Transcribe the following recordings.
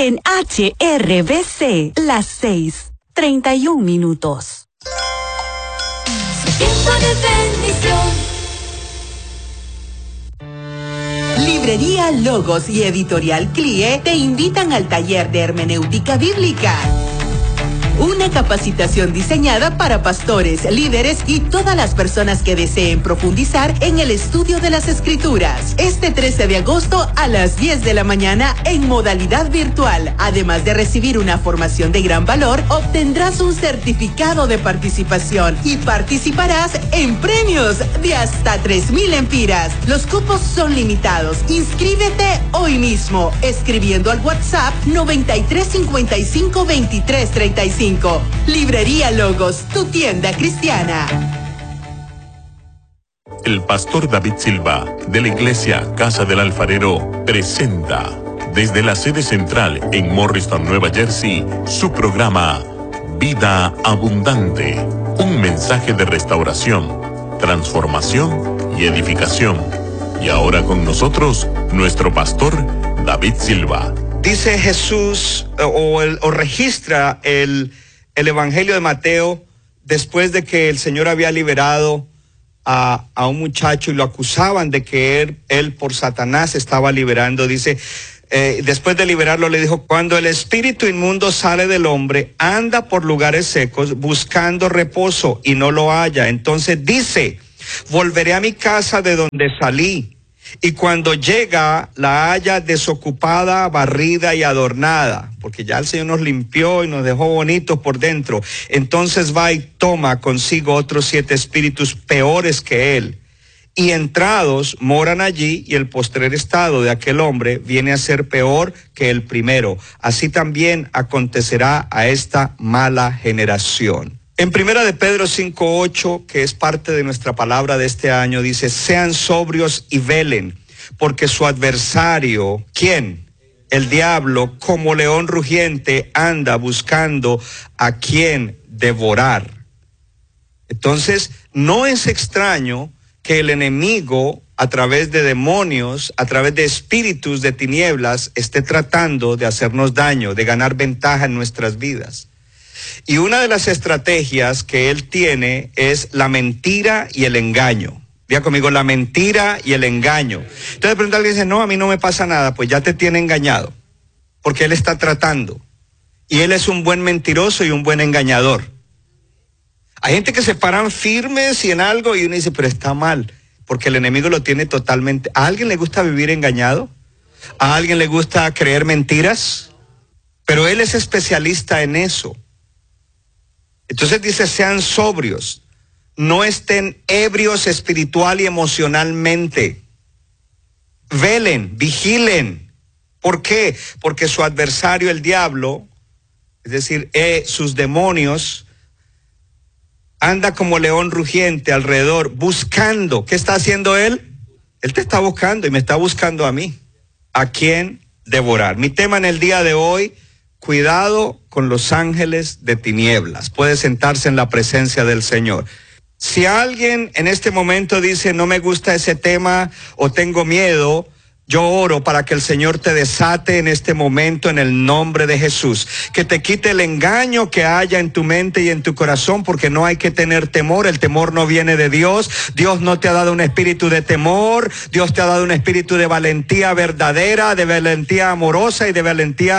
en HRBC, las 6:31. Su tiempo de bendición. Librería Logos y Editorial CLIE te invitan al taller de hermenéutica bíblica. Una capacitación diseñada para pastores, líderes y todas las personas que deseen profundizar en el estudio de las Escrituras. Este 13 de agosto a las 10 de la mañana en modalidad virtual. Además de recibir una formación de gran valor, obtendrás un certificado de participación y participarás en premios de hasta 3,000 empiras. Los cupos son limitados. Inscríbete hoy mismo escribiendo al WhatsApp 93552335. Librería Logos, tu tienda cristiana. El pastor David Silva, de la iglesia Casa del Alfarero, presenta desde la sede central en Morristown, Nueva Jersey, su programa Vida Abundante. Un mensaje de restauración, transformación y edificación. Y ahora con nosotros, nuestro pastor David Silva. Dice Jesús, o registra el Evangelio de Mateo, después de que el Señor había liberado a un muchacho y lo acusaban de que él por Satanás estaba liberando. Dice, después de liberarlo le dijo, cuando el espíritu inmundo sale del hombre, anda por lugares secos buscando reposo y no lo halla. Entonces dice, volveré a mi casa de donde salí. Y cuando llega, la halla desocupada, barrida y adornada, porque ya el Señor nos limpió y nos dejó bonitos por dentro. Entonces va y toma consigo otros 7 espíritus peores que él. Y entrados moran allí, y el postrer estado de aquel hombre viene a ser peor que el primero. Así también acontecerá a esta mala generación. En 1 de Pedro 5:8, que es parte de nuestra palabra de este año, dice, sean sobrios y velen, porque su adversario, ¿quién? El diablo, como león rugiente, anda buscando a quien devorar. Entonces, no es extraño que el enemigo, a través de demonios, a través de espíritus de tinieblas, esté tratando de hacernos daño, de ganar ventaja en nuestras vidas. Y una de las estrategias que él tiene es la mentira y el engaño. Diga conmigo, la mentira y el engaño. Entonces de pronto alguien dice, no, a mí no me pasa nada. Pues ya te tiene engañado, porque él está tratando. Y él es un buen mentiroso y un buen engañador. Hay gente que se paran firmes y en algo y uno dice, pero está mal, porque el enemigo lo tiene totalmente. ¿A alguien le gusta vivir engañado? ¿A alguien le gusta creer mentiras? Pero él es especialista en eso. Entonces dice, sean sobrios, no estén ebrios espiritual y emocionalmente. Velen, vigilen. ¿Por qué? Porque su adversario, el diablo, es decir, sus demonios, anda como león rugiente alrededor, buscando. ¿Qué está haciendo él? Él te está buscando y me está buscando a mí. ¿A quién devorar? Mi tema en el día de hoy, cuidado con los ángeles de tinieblas. Puede sentarse en la presencia del Señor. Si alguien en este momento dice, no me gusta ese tema o tengo miedo, yo oro para que el Señor te desate en este momento en el nombre de Jesús. Que te quite el engaño que haya en tu mente y en tu corazón, porque no hay que tener temor. El temor no viene de Dios. Dios no te ha dado un espíritu de temor. Dios te ha dado un espíritu de valentía verdadera, de valentía amorosa y de valentía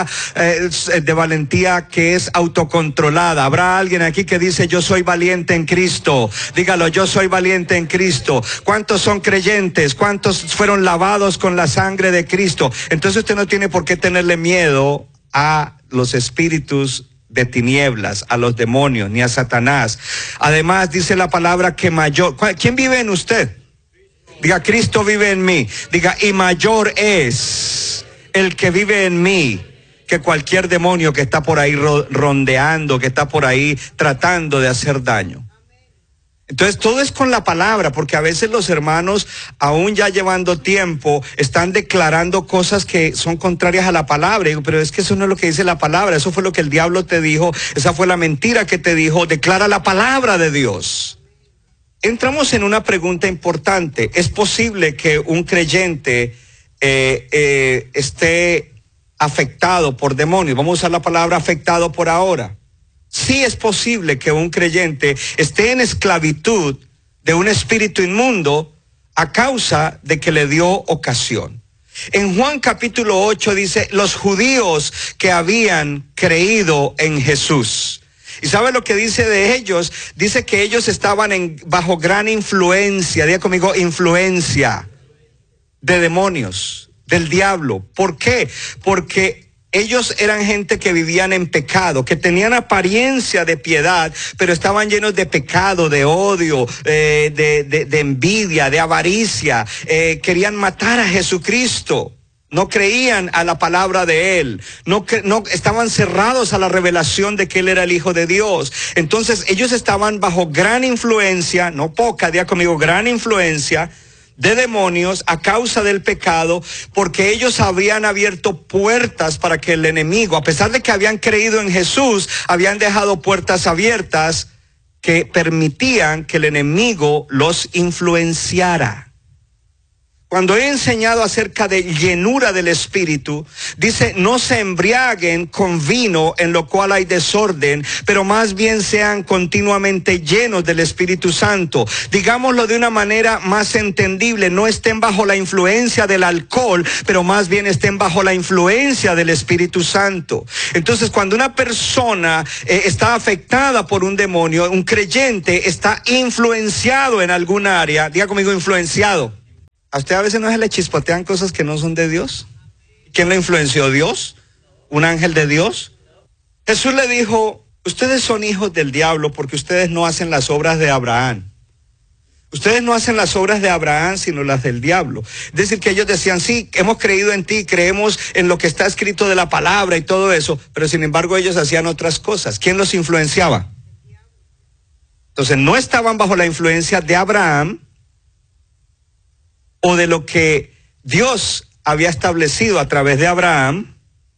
que es autocontrolada. Habrá alguien aquí que dice, yo soy valiente en Cristo. Dígalo, yo soy valiente en Cristo. ¿Cuántos son creyentes? ¿Cuántos fueron lavados con la sangre de Cristo? Entonces usted no tiene por qué tenerle miedo a los espíritus de tinieblas, a los demonios, ni a Satanás. Además dice la palabra que mayor, ¿quién vive en usted? Diga, Cristo vive en mí. Diga, y mayor es el que vive en mí que cualquier demonio que está por ahí rondeando, que está por ahí tratando de hacer daño. Entonces todo es con la palabra, porque a veces los hermanos, aún ya llevando tiempo, están declarando cosas que son contrarias a la palabra. Y digo, pero es que eso no es lo que dice la palabra, eso fue lo que el diablo te dijo, esa fue la mentira que te dijo. Declara la palabra de Dios. Entramos en una pregunta importante. ¿Es posible que un creyente esté afectado por demonios. Vamos a usar la palabra afectado por ahora. Sí es posible que un creyente esté en esclavitud de un espíritu inmundo a causa de que le dio ocasión. En Juan capítulo 8 dice, los judíos que habían creído en Jesús. ¿Y sabe lo que dice de ellos? Dice que ellos estaban bajo gran influencia, diga conmigo, influencia de demonios, del diablo. ¿Por qué? Porque ellos eran gente que vivían en pecado, que tenían apariencia de piedad, pero estaban llenos de pecado, de odio, de envidia, de avaricia. Querían matar a Jesucristo. No creían a la palabra de Él, no estaban cerrados a la revelación de que Él era el Hijo de Dios. Entonces ellos estaban bajo gran influencia, no poca, diga conmigo, gran influencia de demonios a causa del pecado, porque ellos habían abierto puertas para que el enemigo, a pesar de que habían creído en Jesús, habían dejado puertas abiertas que permitían que el enemigo los influenciara. Cuando he enseñado acerca de llenura del Espíritu, dice, no se embriaguen con vino en lo cual hay desorden, pero más bien sean continuamente llenos del Espíritu Santo. Digámoslo de una manera más entendible, no estén bajo la influencia del alcohol, pero más bien estén bajo la influencia del Espíritu Santo. Entonces, cuando una persona está afectada por un demonio, un creyente está influenciado en algún área, diga conmigo, influenciado. ¿A usted a veces no se le chispotean cosas que no son de Dios? ¿Quién lo influenció? ¿Dios? ¿Un ángel de Dios? Jesús le dijo, ustedes son hijos del diablo porque ustedes no hacen las obras de Abraham. Ustedes no hacen las obras de Abraham, sino las del diablo. Es decir, que ellos decían, sí, hemos creído en ti, creemos en lo que está escrito de la palabra y todo eso, pero sin embargo ellos hacían otras cosas. ¿Quién los influenciaba? Entonces no estaban bajo la influencia de Abraham, o de lo que Dios había establecido a través de Abraham,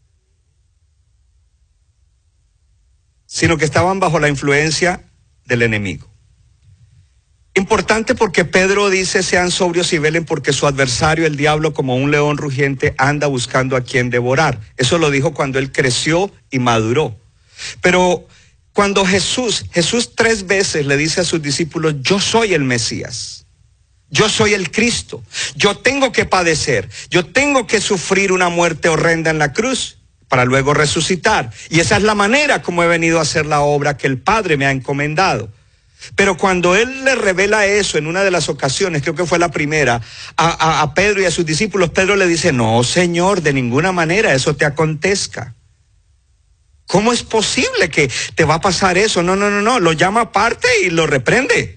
sino que estaban bajo la influencia del enemigo. Importante porque Pedro dice, sean sobrios y velen porque su adversario, el diablo, como un león rugiente, anda buscando a quien devorar. Eso lo dijo cuando él creció y maduró. Pero cuando Jesús 3 veces le dice a sus discípulos, yo soy el Mesías. Yo soy el Cristo, yo tengo que padecer, yo tengo que sufrir una muerte horrenda en la cruz para luego resucitar. Y esa es la manera como he venido a hacer la obra que el Padre me ha encomendado. Pero cuando Él le revela eso en una de las ocasiones, creo que fue la primera, a Pedro y a sus discípulos, Pedro le dice, no, Señor, de ninguna manera eso te acontezca. ¿Cómo es posible que te va a pasar eso? No, lo llama aparte y lo reprende.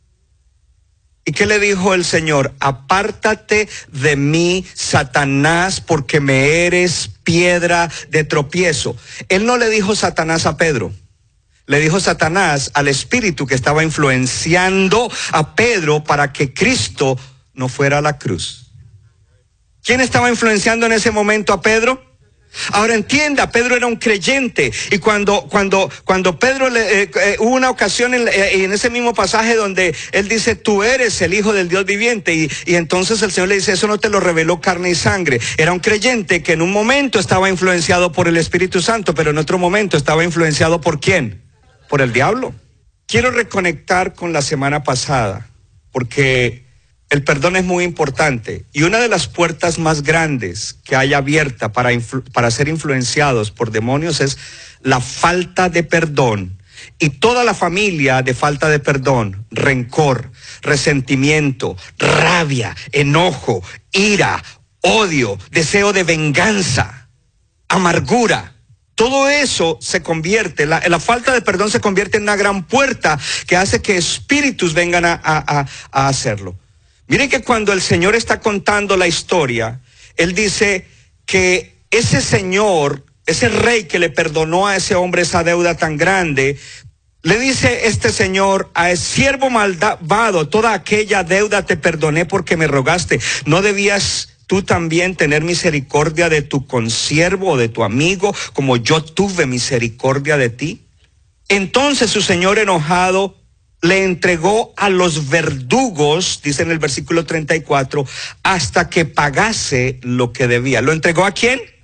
¿Y qué le dijo el Señor? Apártate de mí, Satanás, porque me eres piedra de tropiezo. Él no le dijo Satanás a Pedro, le dijo Satanás al espíritu que estaba influenciando a Pedro para que Cristo no fuera a la cruz. ¿Quién estaba influenciando en ese momento a Pedro? Ahora entienda, Pedro era un creyente y cuando Pedro hubo una ocasión en ese mismo pasaje donde él dice, tú eres el Hijo del Dios viviente y entonces el Señor le dice, eso no te lo reveló carne y sangre. Era un creyente que en un momento estaba influenciado por el Espíritu Santo, pero en otro momento estaba influenciado ¿por quién? Por el diablo. Quiero reconectar con la semana pasada porque el perdón es muy importante y una de las puertas más grandes que hay abierta para ser influenciados por demonios es la falta de perdón. Y toda la familia de falta de perdón, rencor, resentimiento, rabia, enojo, ira, odio, deseo de venganza, amargura. Todo eso se convierte, la falta de perdón se convierte en una gran puerta que hace que espíritus vengan a hacerlo. Miren que cuando el Señor está contando la historia, Él dice que ese señor, ese rey que le perdonó a ese hombre esa deuda tan grande, le dice este señor a ese siervo malvado, toda aquella deuda te perdoné porque me rogaste. ¿No debías tú también tener misericordia de tu consiervo o de tu amigo como yo tuve misericordia de ti? Entonces su señor enojado le entregó a los verdugos, dice en el versículo 34, hasta que pagase lo que debía. ¿Lo entregó a quién?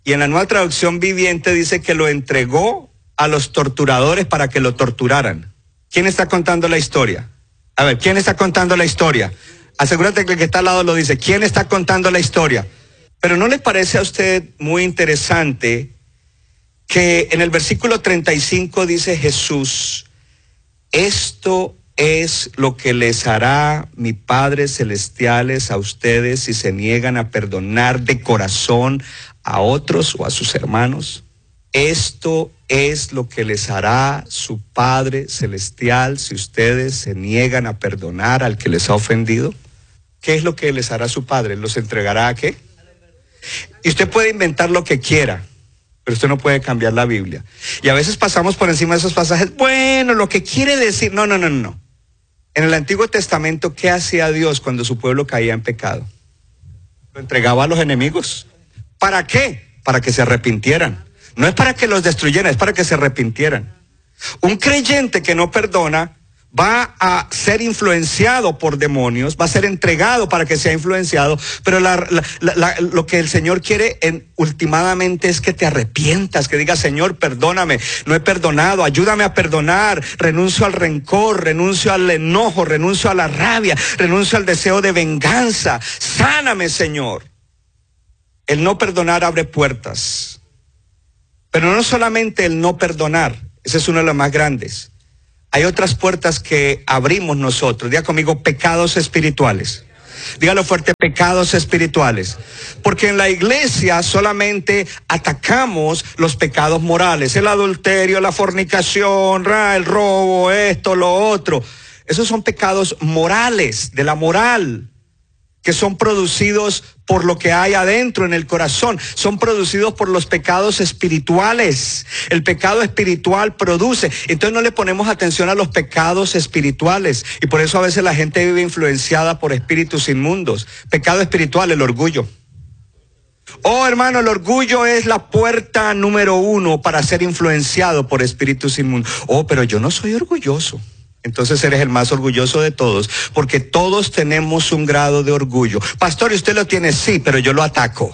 Y en la Nueva Traducción Viviente dice que lo entregó a los torturadores para que lo torturaran. ¿Quién está contando la historia? A ver, ¿quién está contando la historia? Asegúrate que el que está al lado lo dice. ¿Quién está contando la historia? Pero ¿no le parece a usted muy interesante que en el versículo 35 dice Jesús, esto es lo que les hará mi Padre Celestiales a ustedes si se niegan a perdonar de corazón a otros o a sus hermanos? Esto es lo que les hará su Padre Celestial si ustedes se niegan a perdonar al que les ha ofendido. ¿Qué es lo que les hará su Padre? ¿Los entregará a qué? Y usted puede inventar lo que quiera, pero usted no puede cambiar la Biblia. Y a veces pasamos por encima de esos pasajes. Bueno, lo que quiere decir, no. En el Antiguo Testamento, ¿qué hacía Dios cuando su pueblo caía en pecado? Lo entregaba a los enemigos. ¿Para qué? Para que se arrepintieran. No es para que los destruyeran, es para que se arrepintieran. Un creyente que no perdona va a ser influenciado por demonios, va a ser entregado para que sea influenciado, pero lo que el Señor quiere últimamente es que te arrepientas, que digas, Señor, perdóname, no he perdonado, ayúdame a perdonar, renuncio al rencor, renuncio al enojo, renuncio a la rabia, renuncio al deseo de venganza, sáname, Señor. El no perdonar abre puertas, pero no solamente el no perdonar, ese es uno de los más grandes. Hay otras puertas que abrimos nosotros. Diga conmigo, pecados espirituales. Dígalo fuerte, pecados espirituales. Porque en la iglesia solamente atacamos los pecados morales. El adulterio, la fornicación, el robo, esto, lo otro. Esos son pecados morales, de la moral, que son producidos por lo que hay adentro en el corazón, son producidos por los pecados espirituales. El pecado espiritual produce, entonces no le ponemos atención a los pecados espirituales, y por eso a veces la gente vive influenciada por espíritus inmundos. Pecado espiritual, el orgullo. Oh, hermano, el orgullo es la puerta número 1 para ser influenciado por espíritus inmundos. Oh, pero yo no soy orgulloso. Entonces eres el más orgulloso de todos, porque todos tenemos un grado de orgullo. Pastor, ¿y usted lo tiene? Sí, pero yo lo ataco.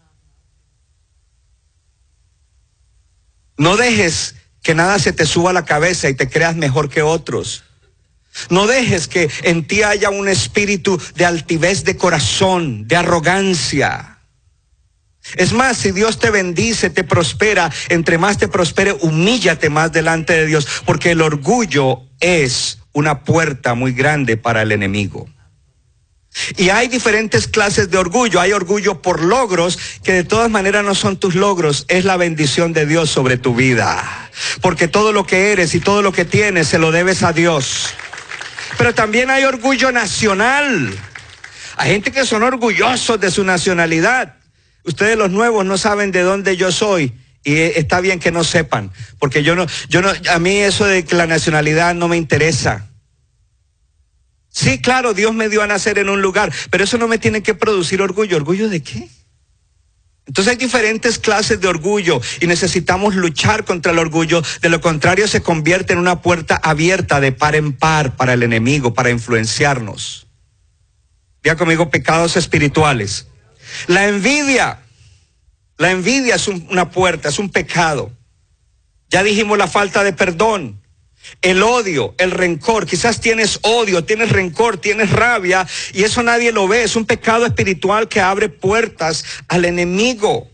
No dejes que nada se te suba a la cabeza y te creas mejor que otros. No dejes que en ti haya un espíritu de altivez de corazón, de arrogancia. Es más, si Dios te bendice, te prospera, entre más te prospere, humíllate más delante de Dios, porque el orgullo es una puerta muy grande para el enemigo. Y hay diferentes clases de orgullo. Hay orgullo por logros, que de todas maneras no son tus logros, es la bendición de Dios sobre tu vida. Porque todo lo que eres y todo lo que tienes se lo debes a Dios. Pero también hay orgullo nacional. Hay gente que son orgullosos de su nacionalidad. Ustedes los nuevos no saben de dónde yo soy, y está bien que no sepan, porque a mí eso de que la nacionalidad no me interesa. Sí, claro, Dios me dio a nacer en un lugar, pero eso no me tiene que producir orgullo. ¿Orgullo de qué? Entonces hay diferentes clases de orgullo y necesitamos luchar contra el orgullo. De lo contrario se convierte en una puerta abierta de par en par para el enemigo, para influenciarnos. Diga conmigo, pecados espirituales. La envidia es una puerta, es un pecado. Ya dijimos la falta de perdón, el odio, el rencor. Quizás tienes odio, tienes rencor, tienes rabia, y eso nadie lo ve. Es un pecado espiritual que abre puertas al enemigo.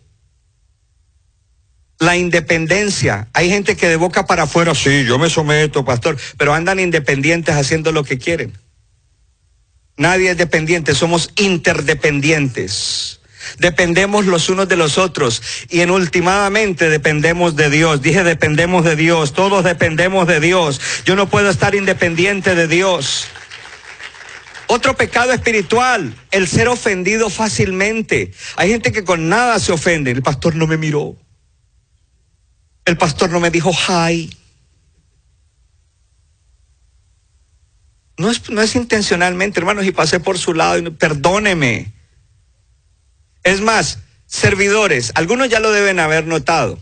La independencia. Hay gente que de boca para afuera, sí, yo me someto, pastor, pero andan independientes haciendo lo que quieren. Nadie es dependiente, somos interdependientes. Dependemos los unos de los otros y últimamente dependemos de Dios. Dije, dependemos de Dios, todos dependemos de Dios. Yo no puedo estar independiente de Dios. Otro pecado espiritual, el ser ofendido fácilmente. Hay gente que con nada se ofende. El pastor no me miró. El pastor no me dijo hi. No es intencionalmente, hermanos, y pasé por su lado y perdóneme. Es más, servidores, algunos ya lo deben haber notado.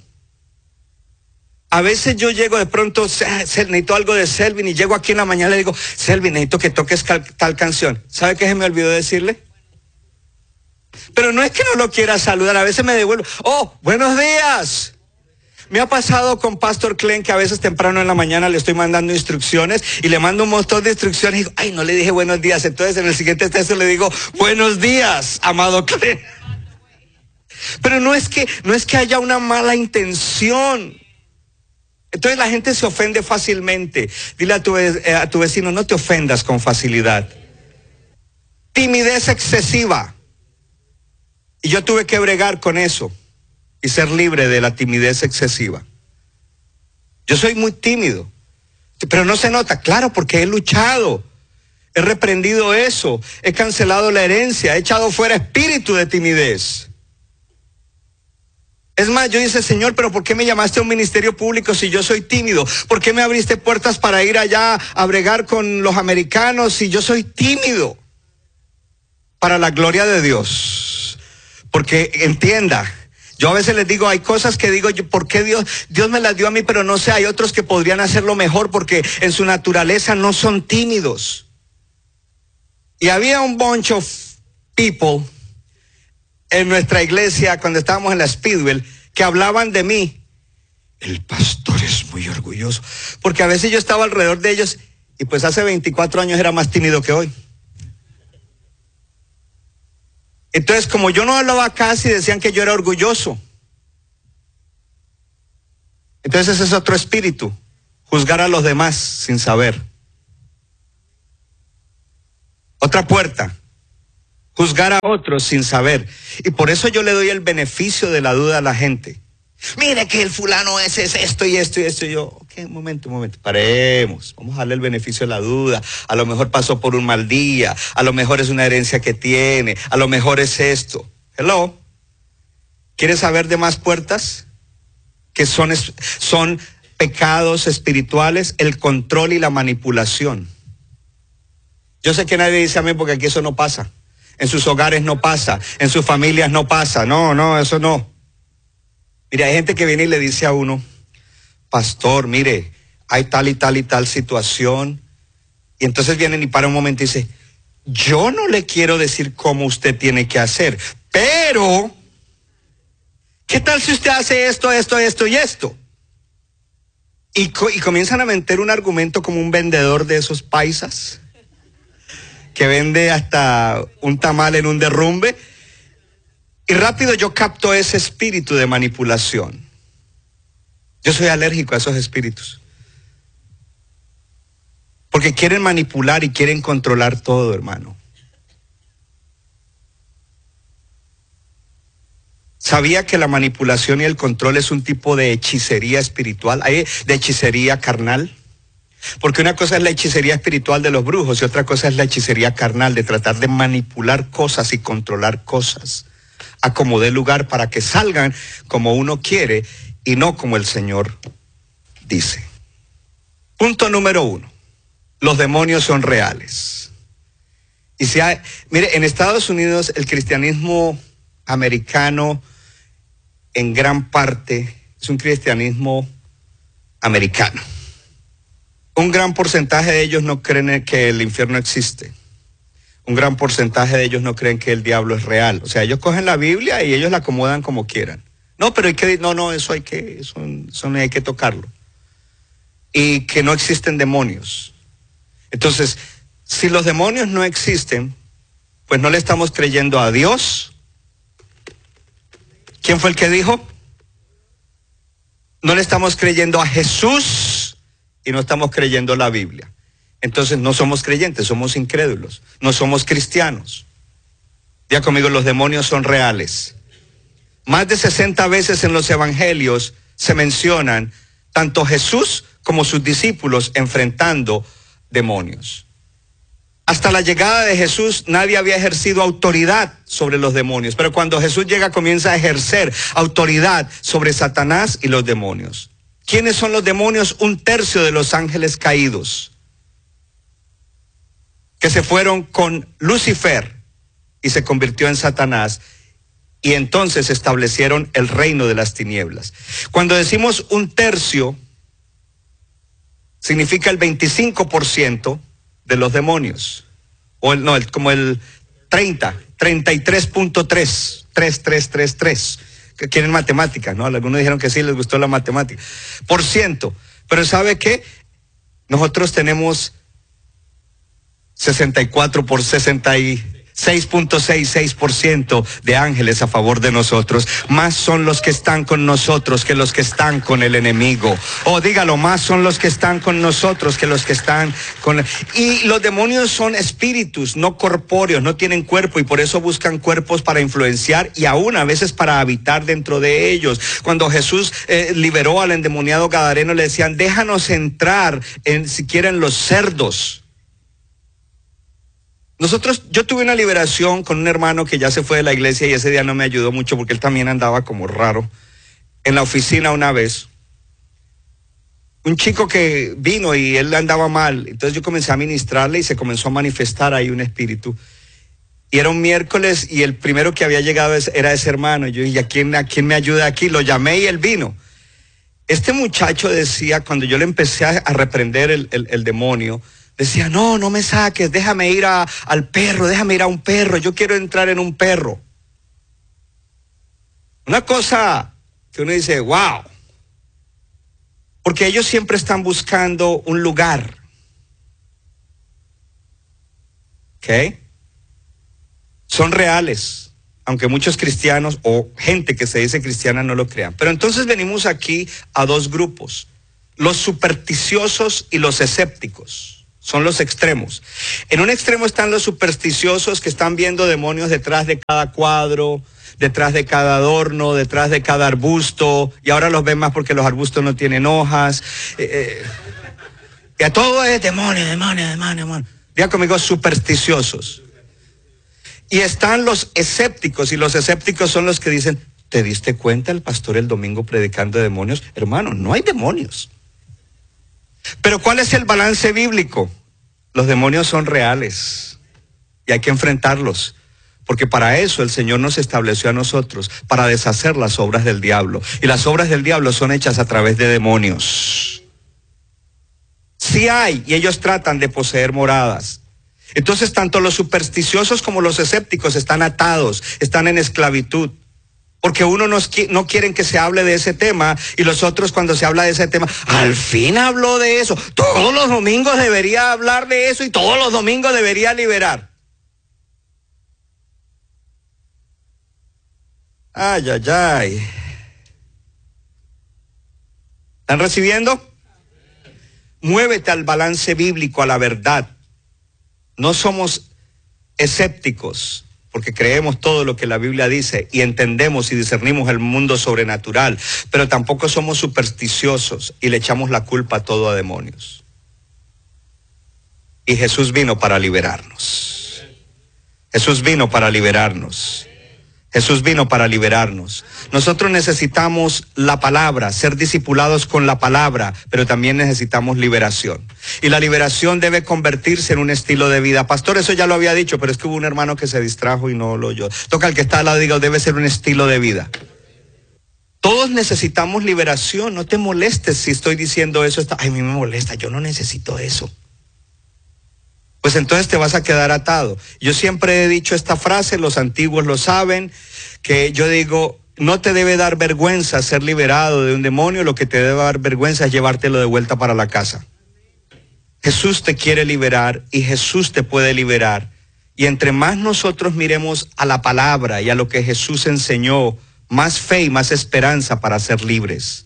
A veces yo llego de pronto, necesito algo de Selvin, y llego aquí en la mañana y le digo, Selvin, necesito que toques tal canción. ¿Sabe qué se me olvidó decirle? Pero no es que no lo quiera saludar, a veces me devuelvo. Oh, buenos días. Me ha pasado con Pastor Clen que a veces temprano en la mañana le estoy mandando instrucciones y le mando un montón de instrucciones y digo, ay, no le dije buenos días. Entonces en el siguiente texto le digo, buenos días, amado Clen. Pero no es que haya una mala intención. Entonces la gente se ofende fácilmente. Dile a tu vecino, no te ofendas con facilidad. Timidez excesiva. Y yo tuve que bregar con eso y ser libre de la timidez excesiva. Yo soy muy tímido, pero no se nota, claro, porque he luchado, he reprendido eso, he cancelado la herencia, he echado fuera espíritu de timidez. Es más, yo dije, Señor, pero ¿por qué me llamaste a un ministerio público si yo soy tímido? ¿Por qué me abriste puertas para ir allá a bregar con los americanos si yo soy tímido? Para la gloria de Dios. Porque entienda, yo a veces les digo, hay cosas que digo, ¿por qué Dios me las dio a mí? Pero no sé, hay otros que podrían hacerlo mejor porque en su naturaleza no son tímidos. Y había un bunch of people en nuestra iglesia cuando estábamos en la Speedwell que hablaban de mí. El pastor es muy orgulloso. Porque a veces yo estaba alrededor de ellos y pues hace 24 años era más tímido que hoy. Entonces, como yo no hablaba casi, decían que yo era orgulloso. Entonces ese es otro espíritu, juzgar a los demás sin saber. Otra puerta, juzgar a otros sin saber. Y por eso yo le doy el beneficio de la duda a la gente. Mire que el fulano es esto y esto y esto. Y yo, ok, un momento, paremos. Vamos a darle el beneficio de la duda. A lo mejor pasó por un mal día. A lo mejor es una herencia que tiene. A lo mejor es esto. Hello. ¿Quieres saber de más puertas? Que son pecados espirituales, el control y la manipulación. Yo sé que nadie dice amén porque aquí eso no pasa. En sus hogares no pasa. En sus familias no pasa. No, eso no. Mire, hay gente que viene y le dice a uno, pastor, mire, hay tal y tal y tal situación. Y entonces vienen y para un momento y dice, yo no le quiero decir cómo usted tiene que hacer, pero, ¿qué tal si usted hace esto y esto? Y comienzan a meter un argumento como un vendedor de esos paisas, que vende hasta un tamal en un derrumbe. Y rápido yo capto ese espíritu de manipulación. Yo soy alérgico a esos espíritus. Porque quieren manipular y quieren controlar todo, hermano. ¿Sabía que la manipulación y el control es un tipo de hechicería espiritual, de hechicería carnal? Porque una cosa es la hechicería espiritual de los brujos y otra cosa es la hechicería carnal, de tratar de manipular cosas y controlar cosas a como dé lugar para que salgan como uno quiere y no como el Señor dice. Punto número 1. Los demonios son reales. Y mire, en Estados Unidos el cristianismo americano en gran parte es un cristianismo americano. Un gran porcentaje de ellos no creen que el infierno existe. Un gran porcentaje de ellos no creen que el diablo es real. O sea, ellos cogen la Biblia y ellos la acomodan como quieran. No, pero eso no hay que tocarlo. Y que no existen demonios. Entonces, si los demonios no existen, pues no le estamos creyendo a Dios. ¿Quién fue el que dijo? No le estamos creyendo a Jesús y no estamos creyendo la Biblia. Entonces no somos creyentes, somos incrédulos, no somos cristianos. Diga conmigo, los demonios son reales. Más de 60 veces en los evangelios se mencionan tanto Jesús como sus discípulos enfrentando demonios. Hasta la llegada de Jesús nadie había ejercido autoridad sobre los demonios, pero cuando Jesús llega comienza a ejercer autoridad sobre Satanás y los demonios. ¿Quiénes son los demonios? 1/3 de los ángeles caídos, que se fueron con Lucifer y se convirtió en Satanás, y entonces establecieron el reino de las tinieblas. Cuando decimos 1/3, significa el 25% de los demonios, como el 33.3, que quieren matemáticas, ¿no? Algunos dijeron que sí, les gustó la matemática, por ciento. Pero ¿sabe qué? Nosotros tenemos 64 por 66.66% de ángeles a favor de nosotros. Más son los que están con nosotros que los que están con el enemigo. Dígalo, más son los que están con nosotros que los que están con... Y los demonios son espíritus, no corpóreos, no tienen cuerpo, y por eso buscan cuerpos para influenciar y aún a veces para habitar dentro de ellos. Cuando Jesús liberó al endemoniado gadareno, le decían, déjanos entrar siquiera en los cerdos. Yo tuve una liberación con un hermano que ya se fue de la iglesia y ese día no me ayudó mucho porque él también andaba como raro. En la oficina una vez, un chico que vino y él andaba mal, entonces yo comencé a ministrarle y se comenzó a manifestar ahí un espíritu. Y era un miércoles y el primero que había llegado era ese hermano. Y yo dije, ¿a quién me ayuda aquí? Lo llamé y él vino. Este muchacho decía, cuando yo le empecé a reprender el demonio, decía, no me saques, déjame ir al perro, déjame ir a un perro, yo quiero entrar en un perro. Una cosa que uno dice, wow, porque ellos siempre están buscando un lugar. ¿Ok? Son reales, aunque muchos cristianos o gente que se dice cristiana no lo crean. Pero entonces venimos aquí a dos grupos, los supersticiosos y los escépticos. Son los extremos. En un extremo están los supersticiosos que están viendo demonios detrás de cada cuadro, detrás de cada adorno, detrás de cada arbusto, y ahora los ven más porque los arbustos no tienen hojas. Y a todo es demonio. Diga conmigo, supersticiosos. Y están los escépticos, y los escépticos son los que dicen, ¿te diste cuenta el pastor el domingo predicando de demonios? Hermano, no hay demonios. Pero ¿cuál es el balance bíblico? Los demonios son reales y hay que enfrentarlos, porque para eso el Señor nos estableció a nosotros, para deshacer las obras del diablo. Y las obras del diablo son hechas a través de demonios. Sí hay, y ellos tratan de poseer moradas. Entonces tanto los supersticiosos como los escépticos están atados, están en esclavitud. Porque uno no quieren que se hable de ese tema, y los otros cuando se habla de ese tema, al fin habló de eso. Todos los domingos debería hablar de eso y todos los domingos debería liberar. Ay. ¿Están recibiendo? Muévete al balance bíblico, a la verdad. No somos escépticos, porque creemos todo lo que la Biblia dice y entendemos y discernimos el mundo sobrenatural, pero tampoco somos supersticiosos y le echamos la culpa a todo a demonios. Y Jesús vino para liberarnos. Jesús vino para liberarnos. Jesús vino para liberarnos. Nosotros necesitamos la palabra, ser discipulados con la palabra, pero también necesitamos liberación. Y la liberación debe convertirse en un estilo de vida. Pastor, eso ya lo había dicho, pero es que hubo un hermano que se distrajo y no lo oyó. Toca al que está al lado y diga, debe ser un estilo de vida. Todos necesitamos liberación. No te molestes si estoy diciendo eso. Ay, a mí me molesta, yo no necesito eso. Pues entonces te vas a quedar atado. Yo siempre he dicho esta frase, los antiguos lo saben, que yo digo, no te debe dar vergüenza ser liberado de un demonio, lo que te debe dar vergüenza es llevártelo de vuelta para la casa. Jesús te quiere liberar y Jesús te puede liberar. Y entre más nosotros miremos a la palabra y a lo que Jesús enseñó, más fe y más esperanza para ser libres.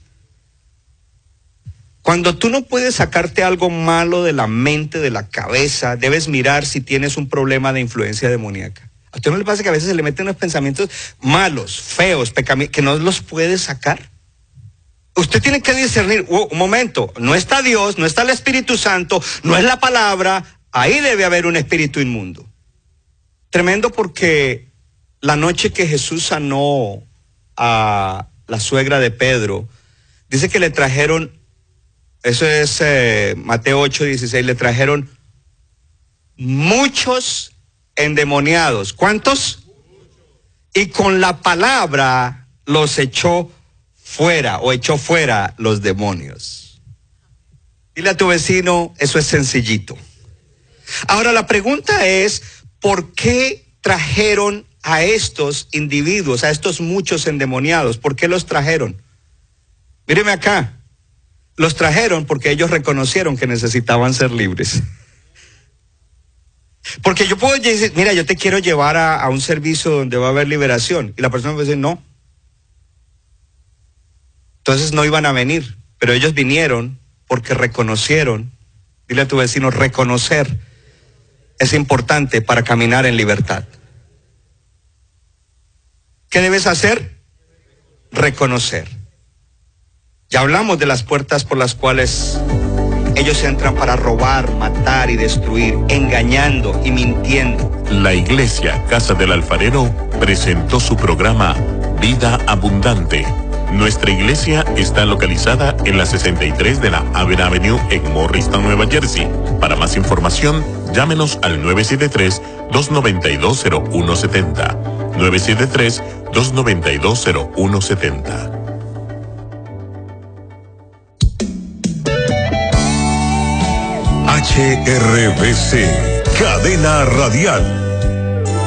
Cuando tú no puedes sacarte algo malo de la mente, de la cabeza, debes mirar si tienes un problema de influencia demoníaca. ¿A usted no le pasa que a veces se le meten unos pensamientos malos, feos, que no los puede sacar? Usted tiene que discernir, un momento, no está Dios, no está el Espíritu Santo, no es la palabra, ahí debe haber un espíritu inmundo. Tremendo, porque la noche que Jesús sanó a la suegra de Pedro, dice que le trajeron, eso es Mateo 8:16, le trajeron muchos endemoniados. ¿Cuántos? Y con la palabra los echó fuera, o echó fuera los demonios. Dile a tu vecino, eso es sencillito. Ahora la pregunta es, ¿por qué trajeron a estos individuos, a estos muchos endemoniados? ¿Por qué los trajeron? Míreme acá. Los trajeron porque ellos reconocieron que necesitaban ser libres. Porque yo puedo decir, mira, yo te quiero llevar a un servicio donde va a haber liberación. Y la persona me dice, no. Entonces no iban a venir. Pero ellos vinieron porque reconocieron. Dile a tu vecino, reconocer es importante para caminar en libertad. ¿Qué debes hacer? Reconocer. Ya hablamos de las puertas por las cuales ellos entran para robar, matar y destruir, engañando y mintiendo. La Iglesia Casa del Alfarero presentó su programa Vida Abundante. Nuestra iglesia está localizada en la 63 de la Avena Avenue en Morristown, Nueva Jersey. Para más información, llámenos al 973-292-0170. 973-292-0170. HRBC, Cadena Radial.